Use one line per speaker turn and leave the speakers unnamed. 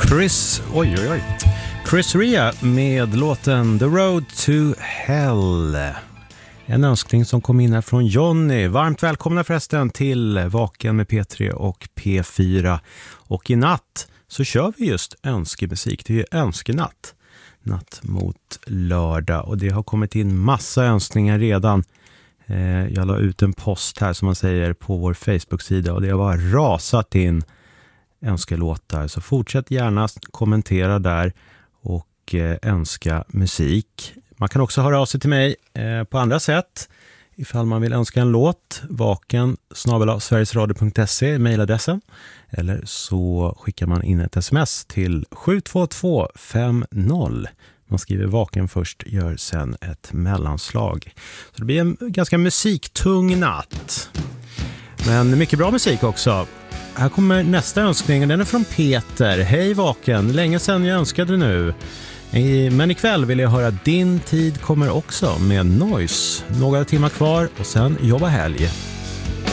Chris Rea med låten The Road to Hell. En önskning som kom in här från Johnny. Varmt välkomna förresten till Vaken med P3 och P4. Och i natt så kör vi just önskemusik. Det är ju önskenatt. Natt mot lördag. Och det har kommit in massa önskningar redan. Jag la ut en post här som man säger på vår Facebook-sida. Och det har bara rasat in önskelåtar. Så fortsätt gärna kommentera där och önska musik. Man kan också höra av sig till mig på andra sätt. Ifall man vill önska en låt, vaken@sverigesradio.se, mejladressen. Eller så skickar man in ett sms till 72250. Man skriver vaken först, gör sen ett mellanslag. Så det blir en ganska musiktung natt. Men mycket bra musik också. Här kommer nästa önskning, den är från Peter. Hej Vaken, länge sedan jag önskade nu. Men ikväll vill jag höra Din tid kommer också med Noise. Några timmar kvar och sen jobba helg.